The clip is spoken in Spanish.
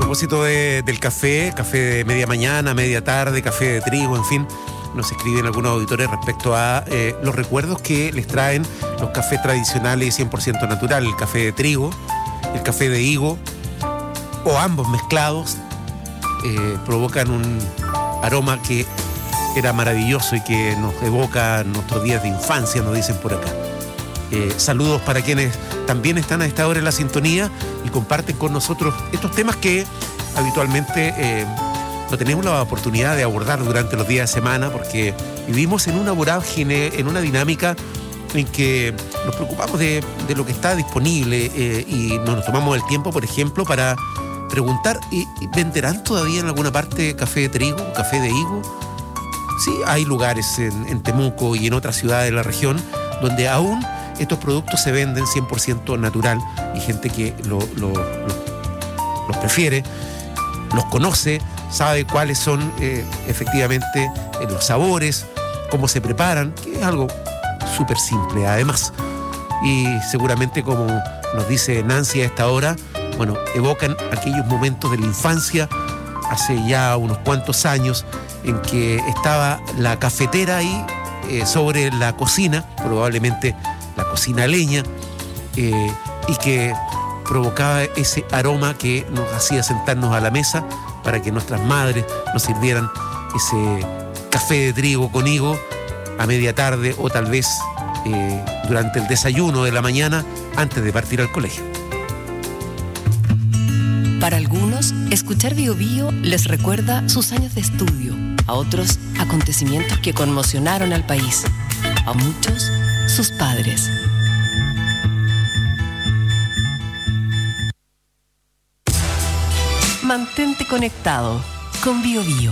propósito del café de media mañana, media tarde, café de trigo, en fin, nos escriben algunos auditores respecto a los recuerdos que les traen los cafés tradicionales y 100% natural, el café de trigo, el café de higo, o ambos mezclados, provocan un aroma que era maravilloso y que nos evoca nuestros días de infancia, nos dicen por acá. Saludos para quienes también están a esta hora en la sintonía y comparten con nosotros estos temas que habitualmente no tenemos la oportunidad de abordar durante los días de semana, porque vivimos en una vorágine, en una dinámica en que nos preocupamos de lo que está disponible y no nos tomamos el tiempo, por ejemplo, para preguntar, ¿y venderán todavía en alguna parte café de trigo, café de higo? Sí, hay lugares en Temuco y en otras ciudades de la región donde aún estos productos se venden 100% natural y gente que los prefiere, los conoce, sabe cuáles son efectivamente los sabores, cómo se preparan, que es algo súper simple además. Y seguramente, como nos dice Nancy a esta hora, bueno, evocan aquellos momentos de la infancia, hace ya unos cuantos años, en que estaba la cafetera ahí sobre la cocina, probablemente la cocina a leña, y que provocaba ese aroma que nos hacía sentarnos a la mesa para que nuestras madres nos sirvieran ese café de trigo con higo a media tarde o tal vez durante el desayuno de la mañana antes de partir al colegio. Para algunos, escuchar Bío Bío les recuerda sus años de estudio, a otros, acontecimientos que conmocionaron al país, a muchos, sus padres. Mantente conectado con Bío Bío.